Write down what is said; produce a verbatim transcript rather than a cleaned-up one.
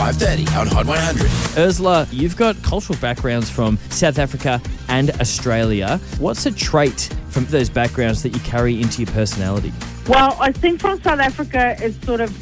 five thirty on Hot one hundred. Ursula, you've got cultural backgrounds from South Africa and Australia. What's a trait from those backgrounds that you carry into your personality? Well, I think from South Africa is sort of